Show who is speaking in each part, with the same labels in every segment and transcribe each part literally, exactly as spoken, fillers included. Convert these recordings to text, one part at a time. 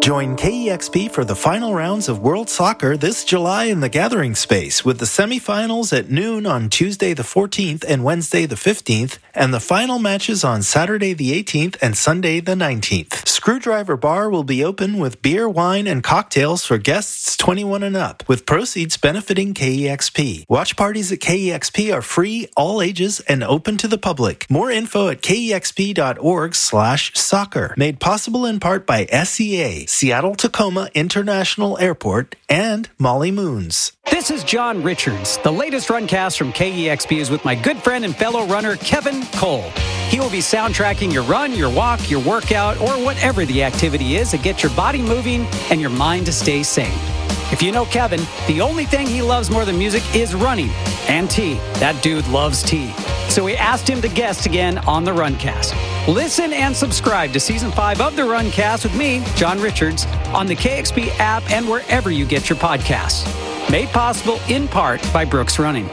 Speaker 1: Join K E X P for the final rounds of World Soccer this July in the Gathering Space with the semifinals at noon on Tuesday the fourteenth and Wednesday the fifteenth, and the final matches on Saturday the eighteenth and Sunday the nineteenth. Screwdriver Bar will be open with beer, wine, and cocktails for guests twenty-one and up, with proceeds benefiting K E X P. Watch parties at K E X P are free, all ages, and open to the public. More info at kexp.org slash soccer. Made possible in part by S E A, Seattle-Tacoma International Airport, and Molly Moons.
Speaker 2: This is John Richards. The latest Runcast from K E X P is with my good friend and fellow runner, Kevin Cole. He will be soundtracking your run, your walk, your workout, or whatever the activity is that gets your body moving and your mind to stay sane. If you know Kevin, the only thing he loves more than music is running and tea. That dude loves tea. So we asked him to guest again on the Runcast. Listen and subscribe to Season five of the Runcast with me, John Richards, on the K X P app and wherever you get your podcasts. Made possible in part by Brooks Running.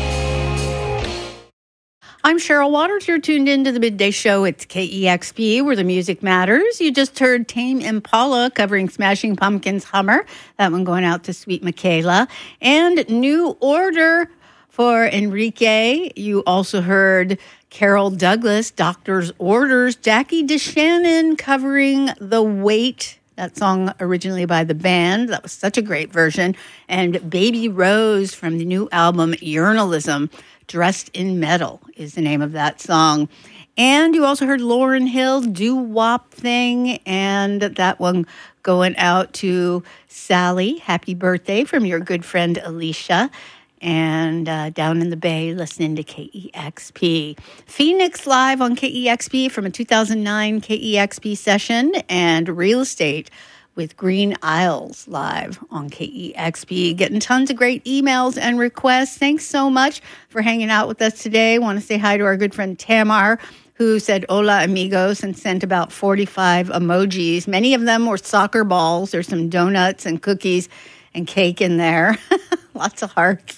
Speaker 3: I'm Cheryl Waters. You're tuned into the Midday Show at K E X P, where the music matters. You just heard Tame Impala covering Smashing Pumpkins' Hummer. That one going out to Sweet Michaela. And New Order for Enrique. You also heard Carol Douglas, Doctor's Orders. Jackie DeShannon covering The Weight. That song originally by the band. That was such a great version. And Baby Rose from the new album Journalism. Dressed in Metal is the name of that song. And you also heard Lauryn Hill, Do Wop Thing, and that one going out to Sally. Happy birthday from your good friend Alicia. And uh, down in the Bay, listening to K E X P. Phoenix Live on K E X P from a two thousand nine K E X P session, and Real Estate with Green Isles live on K E X P. Getting tons of great emails and requests. Thanks so much for hanging out with us today. Want to say hi to our good friend Tamar, who said hola amigos and sent about forty-five emojis. Many of them were soccer balls. There's some donuts and cookies and cake in there. Lots of hearts.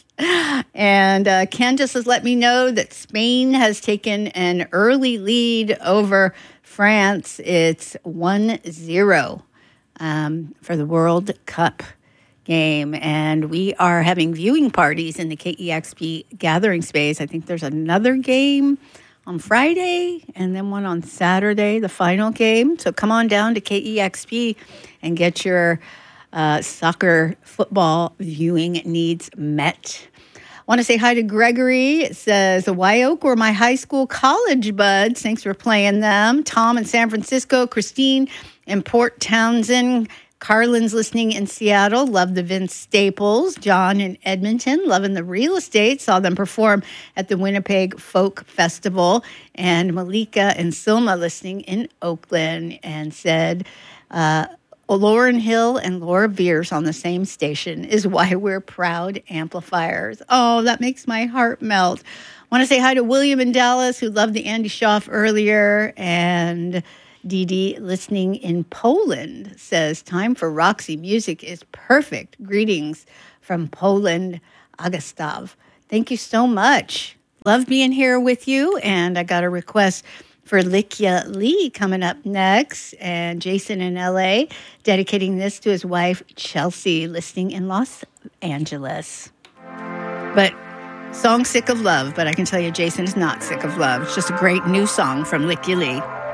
Speaker 3: And uh, Ken just has let me know that Spain has taken an early lead over France. It's one zero. Um, for the World Cup game. And we are having viewing parties in the K E X P Gathering Space. I think there's another game on Friday and then one on Saturday, the final game. So come on down to K E X P and get your uh, soccer football viewing needs met. Want to say hi to Gregory. It says, the Wyoke were my high school college buds. Thanks for playing them. Tom in San Francisco, Christine in Port Townsend, Carlin's listening in Seattle. Love the Vince Staples. John in Edmonton, loving the real estate. Saw them perform at the Winnipeg Folk Festival. And Malika and Silma listening in Oakland, and said, uh, Lauryn Hill and Laura Beers on the same station is why we're proud amplifiers. Oh, that makes my heart melt. Want to say hi to William in Dallas, who loved the Andy Schaaf earlier, and Dee Dee listening in Poland says, time for Roxy music is perfect. Greetings from Poland, Augustav. Thank you so much. Love being here with you. And I got a request for Likia Lee coming up next. And Jason in L A dedicating this to his wife, Chelsea, listening in Los Angeles. But song Sick of Love. But I can tell you Jason is not sick of love. It's just a great new song from Likia Lee.